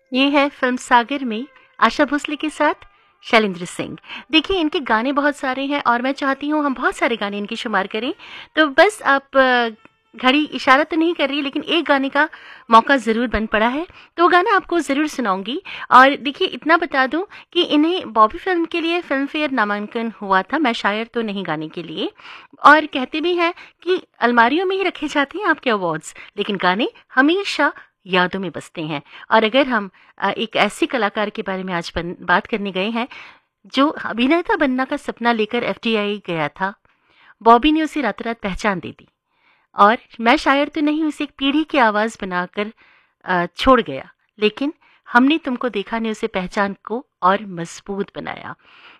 ये है फिल्म सागर में आशा भोसले के साथ शैलेंद्र सिंह। देखिए इनके गाने बहुत सारे हैं और मैं चाहती हूँ हम बहुत सारे गाने इनके शुमार करें। तो बस आप घड़ी इशारा तो नहीं कर रही, लेकिन एक गाने का मौका ज़रूर बन पड़ा है, तो वो गाना आपको ज़रूर सुनाऊंगी। और देखिए इतना बता दूं कि इन्हें बॉबी फिल्म के लिए फिल्म फेयर नामांकन हुआ था, मैं शायर तो नहीं गाने के लिए। और कहते भी हैं कि अलमारियों में ही रखे जाते हैं आपके अवार्ड्स, लेकिन गाने हमेशा यादों में बसते हैं। और अगर हम एक ऐसे कलाकार के बारे में आज बात करने गए हैं जो अभिनेता बनना का सपना लेकर एफटीआई गया था, बॉबी ने उसे रातों रात पहचान दे दी। और मैं शायर तो नहीं, उसे एक पीढ़ी की आवाज बनाकर छोड़ गया, लेकिन हमने तुमको देखा ने उसे पहचान को और मजबूत बनाया।